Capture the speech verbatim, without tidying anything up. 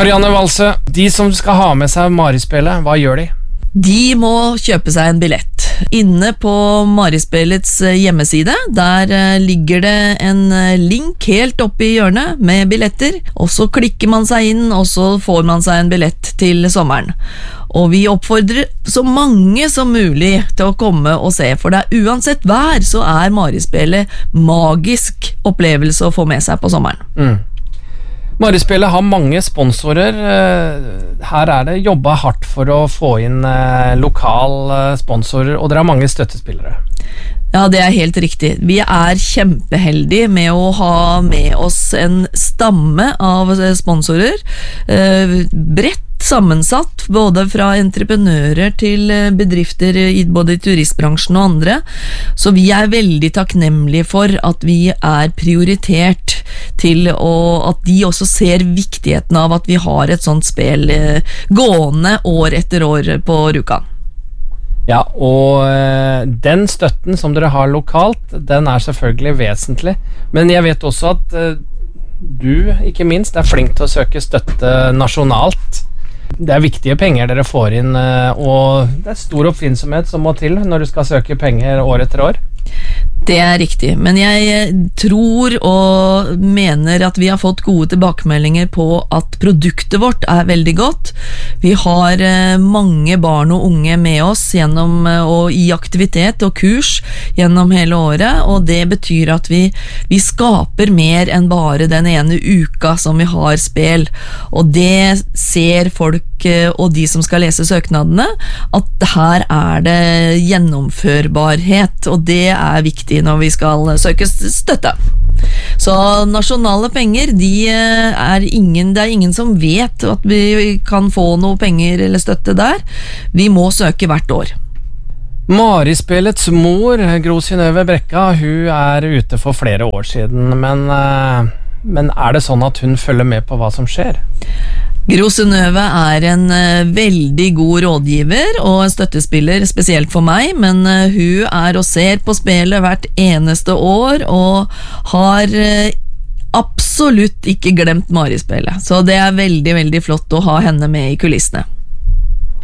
Karianne Walse, de som skal ha med seg Marispillet, hva gjør de? De må kjøpe seg en billett. Inne på Marispillets hjemmeside, der ligger det en link helt oppe i hjørnet med billetter, og så klikker man seg inn, og så får man seg en billett til sommeren. Og vi oppfordrer så mange som mulig til å komme og se, for det er uansett vær, så er Marispillet magisk opplevelse å få med seg på sommeren. Mm. Marispillet har mange sponsorer. Her er det jobbet hardt for å få inn lokal sponsorer, og dere har mange støttespillere. Ja, det er helt riktig. Vi er kjempeheldige med å ha med oss en stamme av sponsorer, bredt sammensatt, både fra entreprenører til bedrifter i både turistbransjen og andre. Så vi er veldig takknemlige for at vi er prioritert til å, at de også ser viktigheten av at vi har et sånt spill gående år etter år på Rjukan. Ja, og øh, den støtten som dere har lokalt, den er selvfølgelig vesentlig, men jeg vet også at øh, du, ikke minst, er flink til å søke støtte nasjonalt. Det er viktige penger dere får inn, og det er stor oppfinnsomhet som må til når du skal søke penger år etter år. Det er riktig, men jeg tror og mener at vi har fått gode tilbakemeldinger på at produktet vårt er veldig godt. Vi har mange barn og unge med oss gjennom, og i aktivitet og kurs gjennom hele året, og det betyr at vi, vi skaper mer enn bare den ene uka som vi har spill, og det ser folk og de som skal lese søknadene, at her er det gjennomførbarhet, og det er viktig når vi skal søke støtte. Så nasjonale penger, de er ingen, det er ingen som vet at vi kan få noe penger eller støtte der. Vi må søke hvert år. Marispillets mor, Gro Synnøve Brekka, hun er ute for flere år siden, men, men er det sånn at hun følger med på hva som skjer? Gro Synnøve er en uh, veldig god rådgiver og en støttespiller, spesielt for meg, men uh, hun er og ser på spillet hvert eneste år og har uh, absolutt ikke glemt Marispillet. Så det er veldig, veldig flott å ha henne med i kulissene.